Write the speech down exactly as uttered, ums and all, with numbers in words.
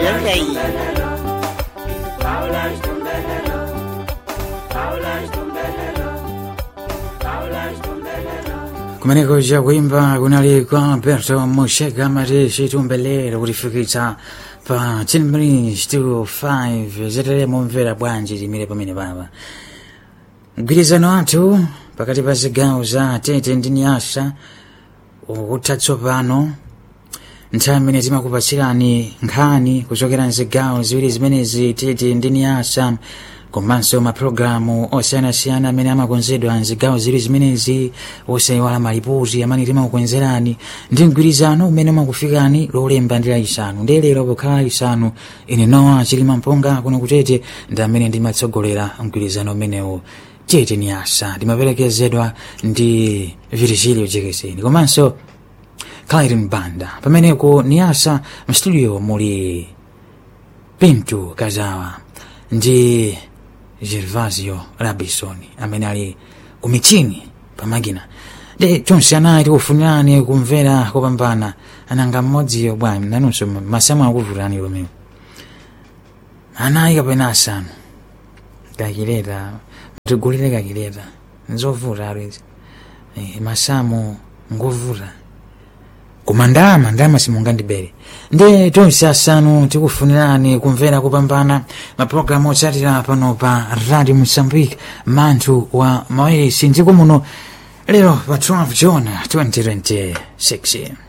rei. Kumeneko ja kuimba kunali kwa Alberto Mushega mari chitumbelero kulifikitsa pa ten minutes to five zetere mumvera bwanji limire pamene baba mgwirizano athu pakati pa zigawo za Tete ndi Nyasa ukutatsopano nthawi imene timakupatsirani nkhani kuchokera mzigawo ziwiri zimenezi Tete ndi Nyasa komanso mapulogalamu osiyanasiyana amene amakonzedwa mzigawo ziwiri zimenezi osayiwala malipoti amene timakukonzerani ndi mgwirizano umene umakufikani lolemba ndi laisanu ndi lero pokhala laisanu ine Noah Chilima Mponga kuno kutete ndi amene ndimatsogolera mgwirizano umenewu Tete Nyasa ndimaperekezedwa ndi Virgilio Jekeseni komanso Claire Mbanda pameneko Nyasa mstudio muli Pinto Kazawa ndi Gervasio Rabisoni amene ali kumichini pamakina de tonse anayi tikufunirani kumvera kopambana ananga mmodziyo bwana nanunso masamu akuvutani lomeo anayi kapena asanu kakileta tigulire kakileta nzovuta alwezi e, masamu ngovuta kumandama ndama simungandibere ndi tonse asanu tikufunirani kumvera kupambana mapulogalamu otsatira pano pa Radio Mozambique manthu wa mawere sindziko muno lero pa twelve June twenty twenty-six.